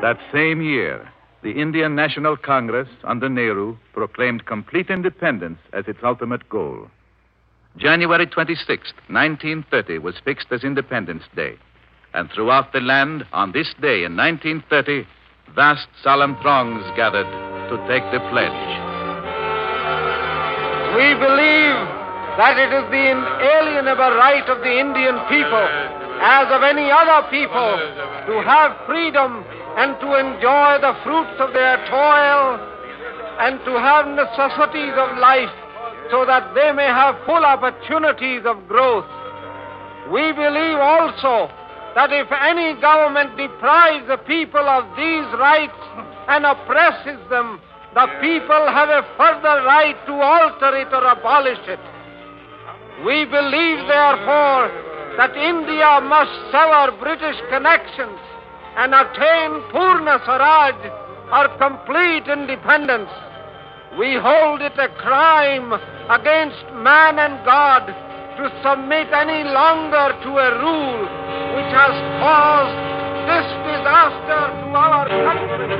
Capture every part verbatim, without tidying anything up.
That same year, the Indian National Congress under Nehru proclaimed complete independence as its ultimate goal. January twenty-sixth, nineteen thirty was fixed as Independence Day. And throughout the land, on this day in nineteen thirty, vast solemn throngs gathered to take the pledge. We believe that it is the inalienable right of the Indian people, as of any other people, to have freedom and to enjoy the fruits of their toil and to have necessities of life so that they may have full opportunities of growth. We believe also that if any government deprives the people of these rights and oppresses them, the people have a further right to alter it or abolish it. We believe, therefore, that India must sever British connections and attain Purna Swaraj, or complete independence. We hold it a crime against man and God to submit any longer to a rule which has caused this disaster to our country.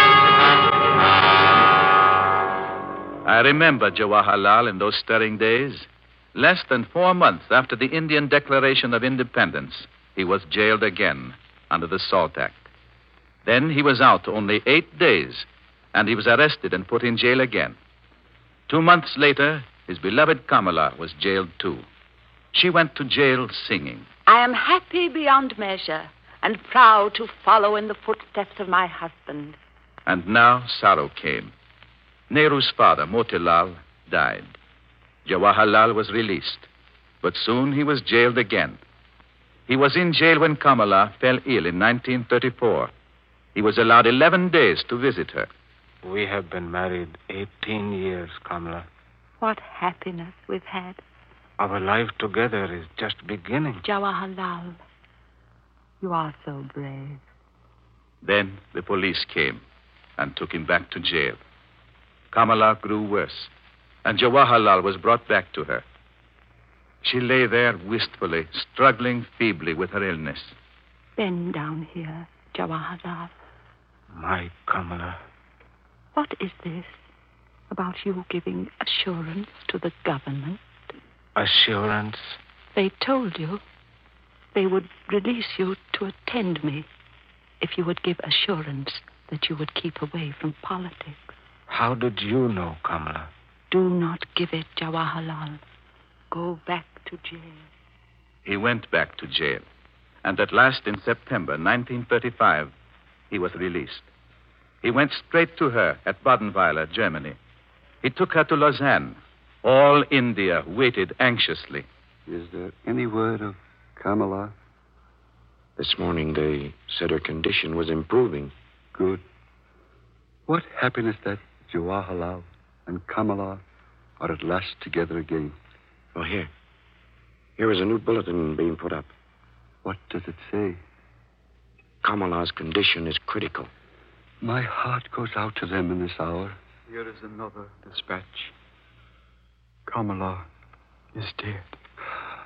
I remember Jawaharlal in those stirring days. Less than four months after the Indian Declaration of Independence, he was jailed again under the SALT Act. Then he was out only eight days, and he was arrested and put in jail again. Two months later, his beloved Kamala was jailed too. She went to jail singing. I am happy beyond measure and proud to follow in the footsteps of my husband. And now sorrow came. Nehru's father, Motilal, died. Jawaharlal was released, but soon he was jailed again. He was in jail when Kamala fell ill in nineteen thirty-four. He was allowed eleven days to visit her. We have been married eighteen years, Kamala. What happiness we've had. Our life together is just beginning. Jawaharlal, you are so brave. Then the police came and took him back to jail. Kamala grew worse, and Jawaharlal was brought back to her. She lay there wistfully, struggling feebly with her illness. Bend down here, Jawaharlal. My Kamala. What is this about you giving assurance to the government? Assurance? They told you they would release you to attend me if you would give assurance that you would keep away from politics. How did you know, Kamala? Do not give it, Jawaharlal. Go back to jail. He went back to jail, and at last in September nineteen thirty-five, he was released. He went straight to her at Badenweiler, Germany. He took her to Lausanne. All India waited anxiously. Is there any word of Kamala? This morning they said her condition was improving. Good. What happiness that Jawaharlal and Kamala are at last together again. Oh, here. Here is a new bulletin being put up. What does it say? Kamala's condition is critical. My heart goes out to them in this hour. Here is another dispatch. Kamala is dead.